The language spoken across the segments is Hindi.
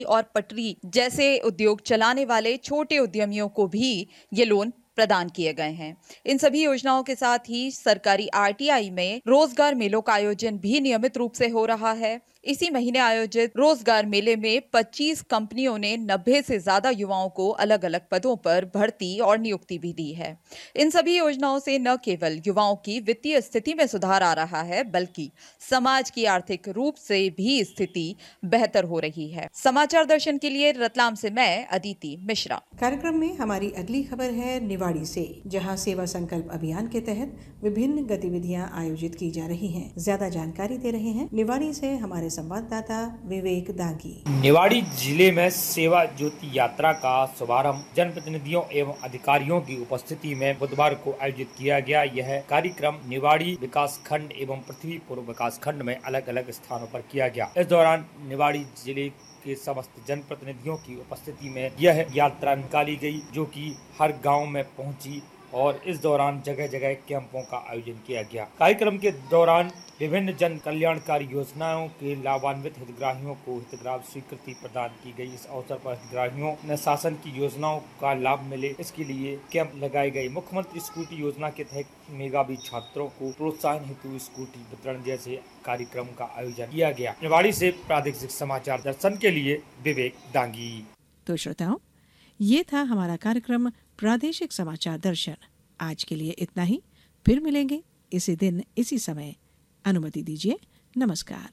और पटरी जैसे उद्योग चलाने वाले छोटे उद्यमियों को भी ये लोन प्रदान किए गए हैं। इन सभी योजनाओं के साथ ही सरकारी आरटीआई में रोजगार मेलों का आयोजन भी नियमित रूप से हो रहा है। इसी महीने आयोजित रोजगार मेले में 25 कंपनियों ने 90 से ज्यादा युवाओं को अलग अलग पदों पर भर्ती और नियुक्ति भी दी है। इन सभी योजनाओं से न केवल युवाओं की वित्तीय स्थिति में सुधार आ रहा है, बल्कि समाज की आर्थिक रूप से भी स्थिति बेहतर हो रही है। समाचार दर्शन के लिए रतलाम से मैं अदिति मिश्रा। कार्यक्रम में हमारी अगली खबर है निवाड़ी से, जहां सेवा संकल्प अभियान के तहत विभिन्न गतिविधियां आयोजित की जा रही हैं। ज्यादा जानकारी दे रहे हैं निवाड़ी से हमारे संवाददाता विवेक दागी। निवाड़ी जिले में सेवा ज्योति यात्रा का शुभारंभ जनप्रतिनिधियों एवं अधिकारियों की उपस्थिति में बुधवार को आयोजित किया गया। यह कार्यक्रम निवाड़ी विकास खंड एवं पृथ्वीपुर विकास खंड में अलग अलग स्थानों पर किया गया। इस दौरान निवाड़ी जिले के समस्त जनप्रतिनिधियों की उपस्थिति में यह यात्रा निकाली गई, जो कि हर गांव में पहुंची और इस दौरान जगह जगह कैंपों का आयोजन किया गया। कार्यक्रम के दौरान विभिन्न जन कल्याणकारी योजनाओं के लाभान्वित हितग्राहियों को हितग्राही स्वीकृति प्रदान की गई। इस अवसर पर हितग्राहियों ने शासन की योजनाओं का लाभ मिले, इसके लिए कैंप लगाए गए। मुख्यमंत्री स्कूटी योजना के तहत मेधावी छात्रों को प्रोत्साहन हेतु स्कूटी वितरण जैसे कार्यक्रम का आयोजन किया गया। निवाड़ी से प्रादेशिक समाचार दर्शन के लिए विवेक दांगी। तो श्रोताओ, ये था हमारा कार्यक्रम प्रादेशिक समाचार दर्शन। आज के लिए इतना ही, फिर मिलेंगे इसी दिन इसी समय। अनुमति दीजिए, नमस्कार।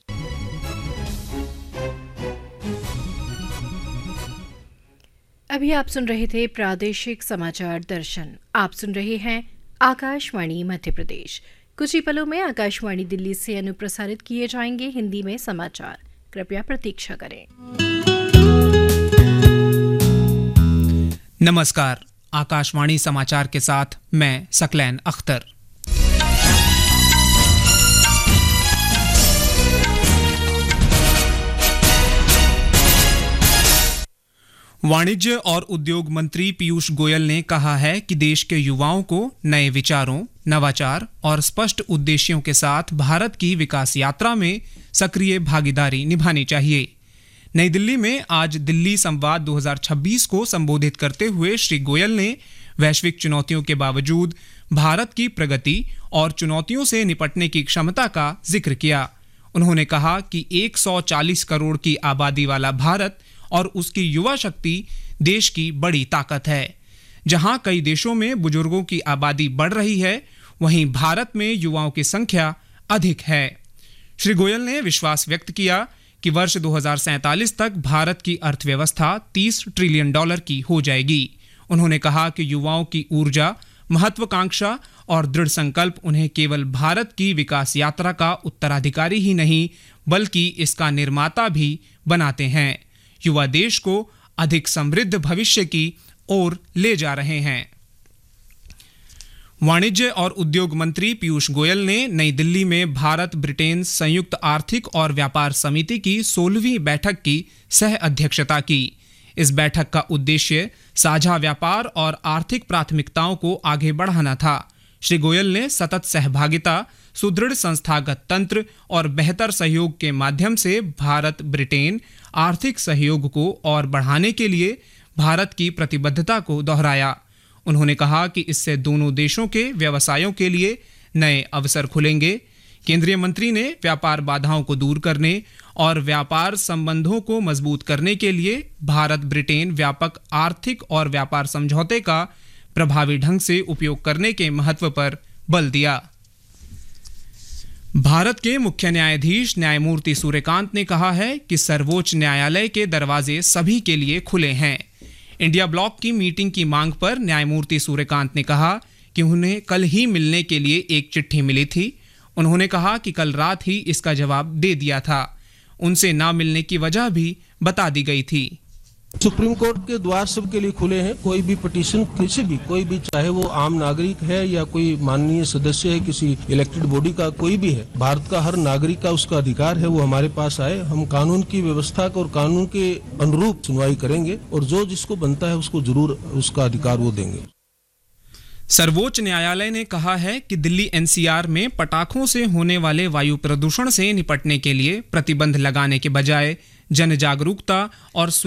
अभी आप सुन रहे थे प्रादेशिक समाचार दर्शन। आप सुन रहे हैं आकाशवाणी मध्य प्रदेश। कुछ ही पलों में आकाशवाणी दिल्ली से अनुप्रसारित किए जाएंगे हिंदी में समाचार। कृपया प्रतीक्षा करें। नमस्कार, आकाशवाणी समाचार के साथ मैं सकलैन अख्तर। वाणिज्य और उद्योग मंत्री पीयूष गोयल ने कहा है कि देश के युवाओं को नए विचारों, नवाचार और स्पष्ट उद्देश्यों के साथ भारत की विकास यात्रा में सक्रिय भागीदारी निभानी चाहिए। नई दिल्ली में आज दिल्ली संवाद 2026 को संबोधित करते हुए श्री गोयल ने वैश्विक चुनौतियों के बावजूद भारत की प्रगति और चुनौतियों से निपटने की क्षमता का जिक्र किया। उन्होंने कहा कि 140 करोड़ की आबादी वाला भारत और उसकी युवा शक्ति देश की बड़ी ताकत है। जहां कई देशों में बुजुर्गों की आबादी बढ़ रही है, वहीं भारत में युवाओं की संख्या अधिक है। श्री गोयल ने विश्वास व्यक्त किया कि वर्ष 2047 तक भारत की अर्थव्यवस्था $30 ट्रिलियन की हो जाएगी। उन्होंने कहा कि युवाओं की ऊर्जा, महत्वाकांक्षा और दृढ़ संकल्प उन्हें केवल भारत की विकास यात्रा का उत्तराधिकारी ही नहीं, बल्कि इसका निर्माता भी बनाते हैं। युवा देश को अधिक समृद्ध भविष्य की ओर ले जा रहे हैं। वाणिज्य और उद्योग मंत्री पीयूष गोयल ने नई दिल्ली में भारत ब्रिटेन संयुक्त आर्थिक और व्यापार समिति की 16वीं बैठक की सह अध्यक्षता की। इस बैठक का उद्देश्य साझा व्यापार और आर्थिक प्राथमिकताओं को आगे बढ़ाना था। श्री गोयल ने सतत सहभागिता, सुदृढ़ संस्थागत तंत्र और बेहतर सहयोग के माध्यम से भारत ब्रिटेन आर्थिक सहयोग को और बढ़ाने के लिए भारत की प्रतिबद्धता को दोहराया। उन्होंने कहा कि इससे दोनों देशों के व्यवसायों के लिए नए अवसर खुलेंगे। केंद्रीय मंत्री ने व्यापार बाधाओं को दूर करने और व्यापार संबंधों को मजबूत करने के लिए भारत ब्रिटेन व्यापक आर्थिक और व्यापार समझौते का प्रभावी ढंग से उपयोग करने के महत्व पर बल दिया। भारत के मुख्य न्यायाधीश न्यायमूर्ति सूर्यकांत ने कहा है कि सर्वोच्च न्यायालय के दरवाजे सभी के लिए खुले हैं। इंडिया ब्लॉक की मीटिंग की मांग पर न्यायमूर्ति सूर्यकांत ने कहा कि उन्हें कल ही मिलने के लिए एक चिट्ठी मिली थी। उन्होंने कहा कि कल रात ही इसका जवाब दे दिया था। उनसे ना मिलने की वजह भी बता दी गई थी। सुप्रीम कोर्ट के द्वार सबके लिए खुले हैं। कोई भी पिटीशन किसी भी, कोई भी, चाहे वो आम नागरिक है या कोई माननीय सदस्य है किसी इलेक्टेड बॉडी का, कोई भी है, भारत का हर नागरिक का उसका अधिकार है वो हमारे पास आए। हम कानून की व्यवस्था को और कानून के अनुरूप सुनवाई करेंगे और जो जिसको बनता है उसको जरूर उसका अधिकार वो देंगे। सर्वोच्च न्यायालय ने कहा है कि दिल्ली एनसीआर में पटाखों से होने वाले वायु प्रदूषण से निपटने के लिए प्रतिबंध लगाने के बजाय जन जागरूकता और